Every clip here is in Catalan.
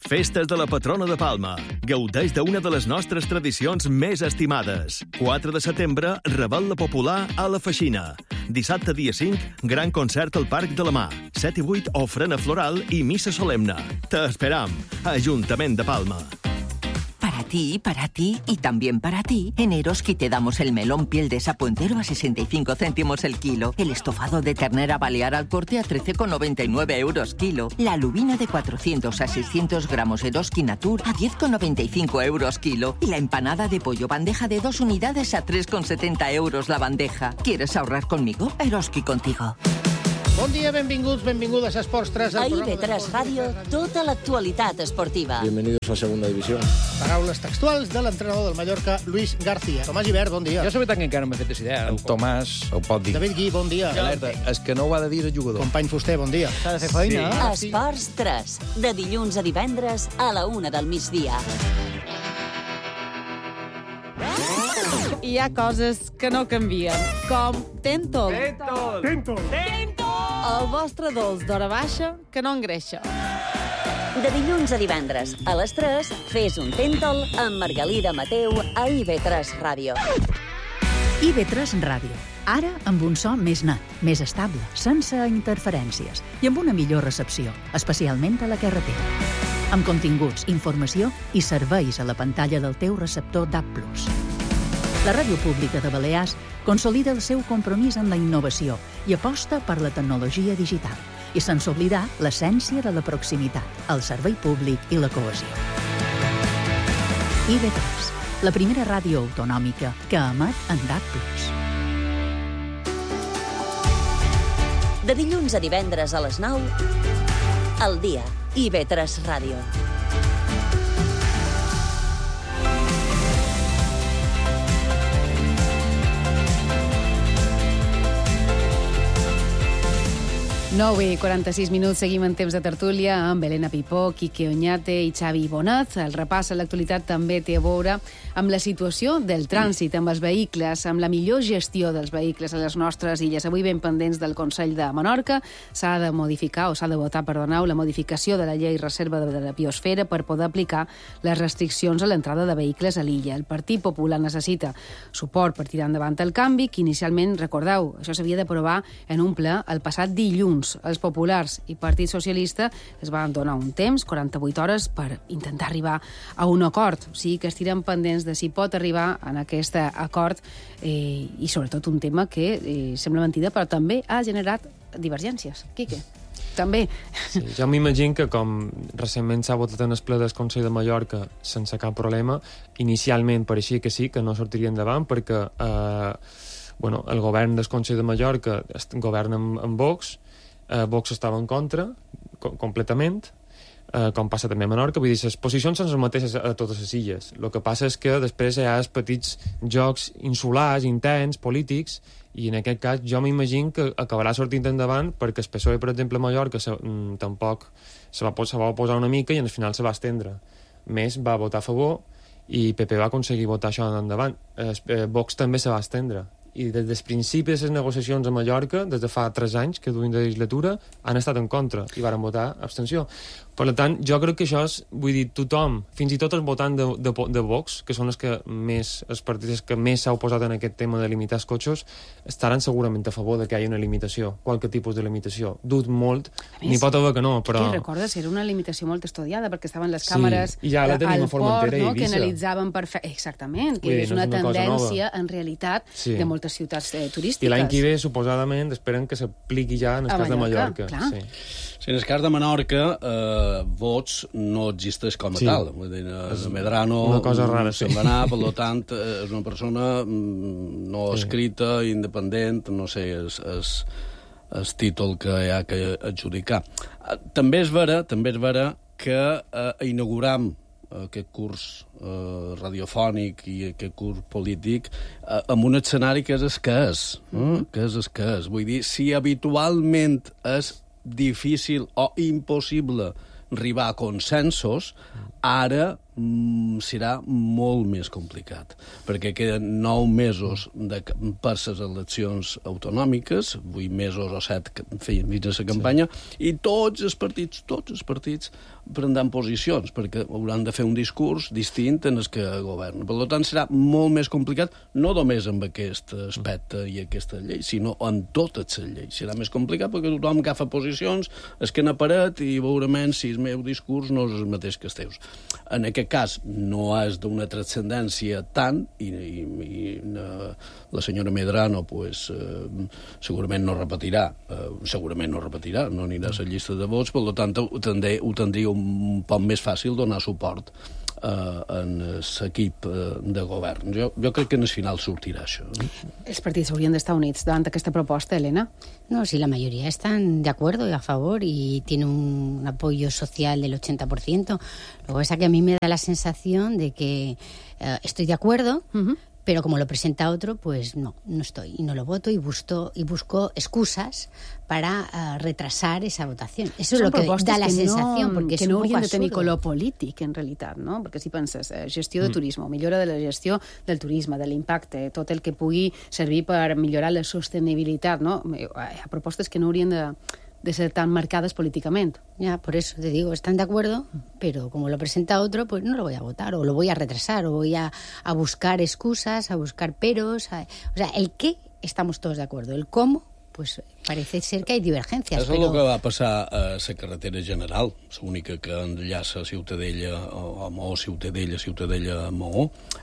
Festes de la patrona de Palma. Gaudeix d'una de les nostres tradicions més estimades. 4 de setembre, Rebel·la Popular a la Feixina. Dissabte, dia 5, gran concert al Parc de la Mar. 7 i 8, ofrena floral i missa solemne. T'esperam. Ajuntament de Palma. Para ti y también para ti, en Eroski te damos el melón piel de sapo entero a 65 céntimos el kilo, el estofado de ternera balear al corte a 13,99 euros kilo, la lubina de 400 a 600 gramos Eroski Natur a 10,95 euros kilo y la empanada de pollo bandeja de 2 unidades a 3,70 euros la bandeja. ¿Quieres ahorrar conmigo? Eroski contigo. Bon dia, benvinguts, benvingudes a Esports 3. A IB3 Ràdio, tota l'actualitat esportiva. Bienvenidos a Segunda División. Paraules textuals de l'entrenador del Mallorca, Luis García. Tomàs Gibert, bon dia. Jo la veritat que encara no m'he fet aquesta idea. En Tomàs ho pot dir. David Gui, bon dia. Alerta, és que no ho ha de dir el jugador. Company Fuster, bon dia. S'ha de fer feina. Sí. Esports 3, de dilluns a divendres a la 1 del migdia. Hi ha coses que no canvien, com Tentol. Tentol. El vostre dolç d'hora baixa que no engreixa. De dilluns a divendres a les 3, fes un Tentol amb Margalida Mateu a IB3 Ràdio. IB3 Ràdio. Ara amb un so més net, més estable, sense interferències i amb una millor recepció, especialment a la carretera. Amb continguts, informació i serveis a la pantalla del teu receptor DAB+. La ràdio pública de Balears consolida el seu compromís amb la innovació i aposta per la tecnologia digital, i sense oblidar l'essència de la proximitat, el servei públic i la cohesió. IB3, la primera ràdio autonòmica que emet en DAB+. De dilluns a divendres a les 9, al dia, IB3 Ràdio. I 46 minuts, seguim en temps de tertúlia amb Helena Pipó, Quique Oñate i Xavi Bonat. El repàs a l'actualitat també té a veure amb la situació del trànsit, amb els vehicles, amb la millor gestió dels vehicles a les nostres illes. Avui ben pendents del Consell de Menorca, s'ha de votar, la modificació de la llei reserva de la biosfera per poder aplicar les restriccions a l'entrada de vehicles a l'illa. El Partit Popular necessita suport per tirar endavant el canvi, que inicialment, recordeu, això s'havia d'aprovar en un ple el passat dilluns. Els populars i Partit Socialista es van donar un temps, 48 hores, per intentar arribar a un acord. O sigui que estirem pendents de si pot arribar en aquest acord i sobretot un tema que sembla mentida però també ha generat divergències. Quique, també. Sí, jo m'imagino que com recentment s'ha votat en el ple del Consell de Mallorca sense cap problema, inicialment pareixia que sí, que no sortiria endavant perquè el govern del Consell de Mallorca governa amb Vox. Vox estava en contra, completament, com passa també a Menorca. Vull dir, les posicions són les mateixes a totes les illes. El que passa és que després hi ha els petits jocs insulars, interns, polítics, i en aquest cas jo m'imagino que acabarà sortint endavant perquè el PSOE, per exemple, a Mallorca tampoc se va oposar una mica i al final se va estendre. Més va votar a favor i PP va aconseguir votar això endavant. Vox també se va estendre. I des del principi de les negociacions a Mallorca, des de fa 3 anys que duim de legislatura, han estat en contra i varen votar abstenció. Per tant, jo crec que això és, vull dir, tothom, fins i tot els votants de Vox, que són els partits que més s'ha oposat en aquest tema de limitar els cotxes, estaran segurament a favor de que hi hagi una limitació, qualque tipus de limitació. Dut molt, n'hi pot haver que no, però... Que recordes, era una limitació molt estudiada, perquè estaven les càmeres ja la tenim al port, no? Que analitzaven exactament, que és una tendència, en realitat, de moltes ciutats turístiques. I l'any que ve, suposadament, esperen que s'apliqui ja en el cas de Mallorca. Sí, en el cas de Menorca, vots no existeix com a tal. Vull dir, Medrano se'n va anar, per tant, és una persona no escrita, independent, no sé, el títol que hi ha que adjudicar. També és vera que inauguram aquest curs radiofònic i aquest curs polític amb un escenari que és el que és. Vull dir, si habitualment és difícil o impossible arribar a consensos, ara serà molt més complicat, perquè queden 9 mesos per les eleccions autonòmiques, 8 mesos o 7 feien fins a la campanya, i tots els partits prendran posicions, perquè hauran de fer un discurs distint en el que governen. Per tant, serà molt més complicat, no només amb aquest aspecte i aquesta llei, sinó en totes les lleis. Serà més complicat perquè tothom agafa posicions, es queda paret i veurement si el meu discurs no és el mateix que els teus. En aquest cas no és d'una transcendència tant i la senyora Medrano segurament no repetirà, no anirà a la llista de vots, per tant ho tindria un poc més fàcil donar suport en l'equip de govern. Jo crec que en el final sortirà això. Els partits haurien d'estar units davant aquesta proposta, Elena? No, si la mayoría están de acuerdo y a favor y tiene un apoyo social del 80%. Lo que pasa es que a mí me da la sensación de que estoy de acuerdo, pero como lo presenta otro, pues no estoy. Y no lo voto y busco excusas para retrasar esa votación. Eso es lo que da la sensación, porque que és no un poc haurien de tenir absurdo. color polític, en realitat, no? Perquè si penses, gestió de turisme, millora de la gestió del turisme, de l'impacte, tot el que pugui servir per millorar la sostenibilitat, no? Hi ha propostes que no haurien de ser tan marcades políticamente. Ya, por eso te digo, están de acuerdo, pero como lo presenta otro, pues no lo voy a votar, o lo voy a retrasar, o voy a buscar excusas, a buscar peros. O sea, el qué estamos todos de acuerdo, el cómo, pues parece ser que hay divergencias. Això és el que va passar a la carretera general, l'única que enllaça Ciutadella a Maó, Ciutadella a Maó.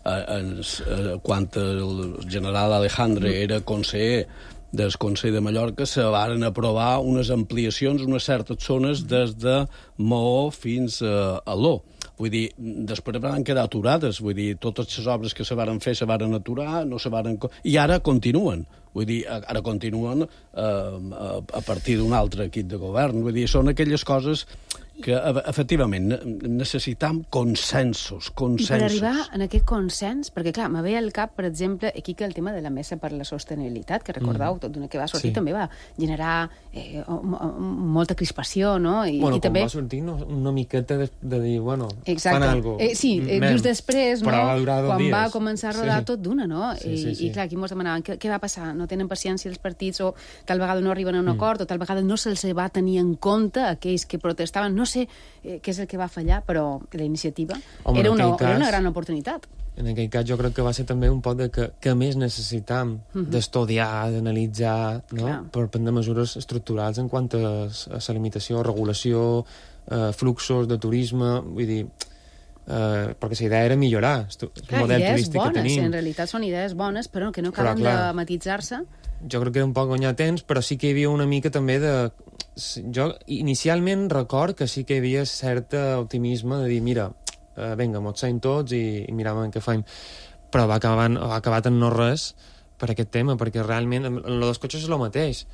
Quan el general Alejandre era conseller del Consell de Mallorca, se varen aprovar unes ampliacions, unes certes zones des de Maó fins a Aló. Vull dir, després van quedar aturades, vull dir, totes les obres que se varen fer se varen aturar, no se varen... I ara continuen. Vull dir, ara continuen a partir d'un altre equip de govern. Vull dir, són aquelles coses que, efectivament, necessitam consensos. I per arribar en aquest consens, perquè, clar, me ve al cap, per exemple, aquí que el tema de la Mesa per la Sostenibilitat, que recordeu, tot d'una que va sortir, també va generar molta crispació, no? I també... va sortir una miqueta de dir, bueno, fan alguna cosa. Sí, just després, no? Quan va començar a rodar tot d'una, no? I clar, aquí ens demanaven què va passar? No tenen paciència els partits, o tal vegada no arriben a un acord, o tal vegada no se'ls va tenir en compte aquells que protestaven. No sé què és el que va fallar, però la iniciativa era una gran oportunitat. En aquell cas jo crec que va ser també un poc de que més necessitam d'estudiar, d'analitzar, no? Per prendre mesures estructurals en quant a la limitació, regulació, fluxos de turisme, vull dir... perquè la idea era millorar el model turístic que tenim. En realitat són idees bones, però que no acaben de matitzar-se. Jo crec que era un poc guanyar temps, però sí que hi havia una mica també de... Jo inicialment record que sí que hi havia cert optimisme de dir, mira, vinga, mos saim tots i miràvem què faim. Però va acabat en no res per aquest tema, perquè realment en lo dels cotxes és el mateix.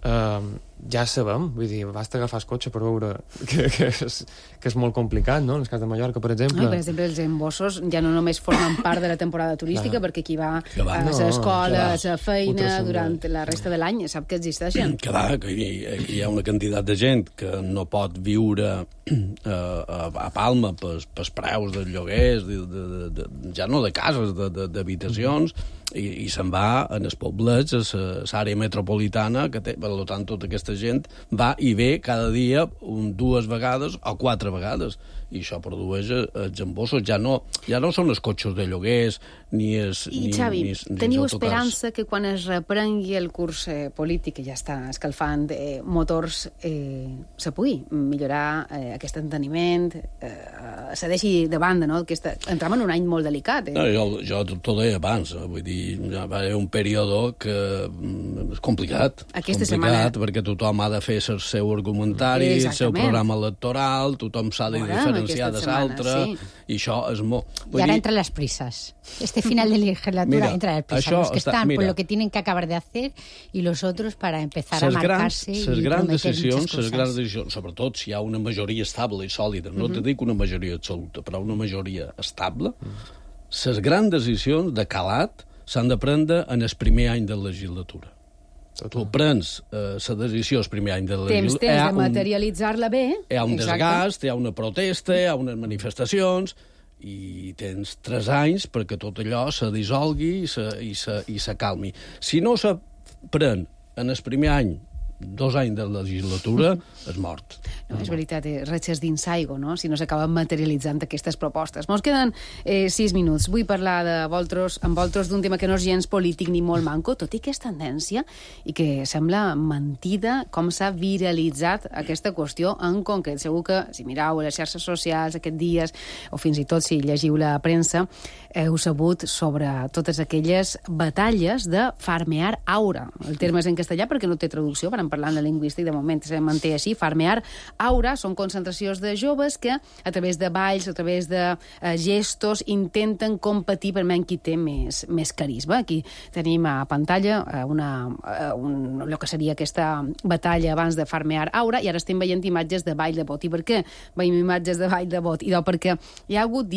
Ja sabem, vull dir, basta agafar el cotxe per veure que és molt complicat, no? En el cas de Mallorca, per exemple. Per exemple, els embossos ja no només formen part de la temporada turística, perquè qui va a l'escola, a la feina, durant la resta de l'any, sap que existeixen. Clar, que hi ha una quantitat de gent que no pot viure a Palma pels preus dels lloguers, ja no de cases, d'habitacions, i se'n va en els poblets, a l'àrea metropolitana, que té, per tant, tota aquesta gent va i ve cada dia 2 vegades o 4 vegades, i això produeix els embossos. Ja no són els cotxes de lloguers ni els I Xavi, teniu esperança que quan es reprengui el curs polític, que ja està escalfant motors, se pugui millorar aquest enteniment, se deixi de banda, no? Entram en un any molt delicat. Jo t'ho deia abans, vull dir, ja va haver un període que és complicat. Aquesta setmana... perquè tothom ha de fer el seu argumentari, el seu programa electoral, tothom s'ha de diferenciar de l'altre, i això és molt... Y ahora entran las prisas. Este final de legislatura entra las prisas. Los que están por lo que tienen que acabar de hacer y los otros para empezar a marcarse y prometer muchas cosas. Les grans decisions, sobretot si hi ha una majoria estable i sòlida, no te dic una majoria absoluta, però una majoria estable, les grans decisions de calat s'han de prendre en el primer any de legislatura. Tu prens la decisió el primer any de legislatura... Temps de materialitzar-la bé. Hi ha un desgast, hi ha una protesta, hi ha unes manifestacions, i tens 3 anys perquè tot allò se dissolgui i se calmi. Si no se pren en el primer any 2 anys de legislatura, és mort. No, és veritat, ratxes dins aigua, no? Si no s'acaben materialitzant aquestes propostes. Mos queden 6 minuts. Vull parlar amb vosaltres d'un tema que no és gens polític ni molt manco, tot i que és tendència i que sembla mentida com s'ha viralitzat aquesta qüestió en concret. Segur que, si mireu les xarxes socials aquests dies, o fins i tot si llegiu la premsa, heu sabut sobre totes aquelles batalles de farmear aura. El terme és en castellà perquè no té traducció, per parlant de lingüístic, de moment se manté així, farmear aura, són concentracions de joves que a través de balls, a través de gestos, intenten competir per qui té més carisma. Aquí tenim a pantalla el que seria aquesta batalla abans de farmear aura, i ara estem veient imatges de ball de bot. I per què veiem imatges de ball de bot? I perquè hi ha hagut